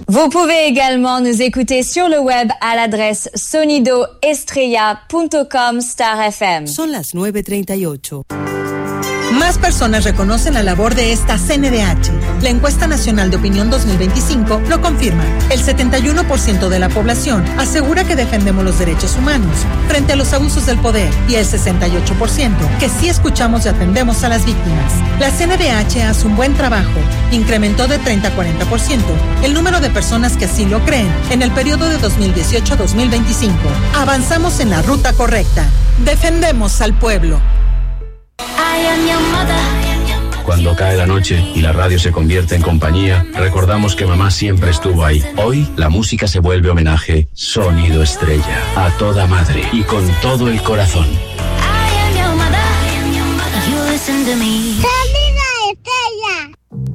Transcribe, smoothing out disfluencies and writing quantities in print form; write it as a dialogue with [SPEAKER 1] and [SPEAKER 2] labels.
[SPEAKER 1] Vous pouvez également nous écouter sur le web à l'adresse sonidoestrella.com/FM.
[SPEAKER 2] Son las 9:38.
[SPEAKER 3] Más personas reconocen la labor de esta CNDH. La encuesta nacional de opinión 2025 lo confirma. El 71% de la población asegura que defendemos los derechos humanos frente a los abusos del poder y el 68% que sí escuchamos y atendemos a las víctimas. La CNDH hace un buen trabajo. Incrementó de 30 a 40% el número de personas que así lo creen en el periodo de 2018 a 2025. Avanzamos en la ruta correcta. Defendemos al pueblo.
[SPEAKER 4] Cuando cae la noche y la radio se convierte en compañía, recordamos que mamá siempre estuvo ahí. Hoy la música se vuelve homenaje. Sonido Estrella. A toda madre y con todo el corazón.
[SPEAKER 5] I am your mother. You listen to me.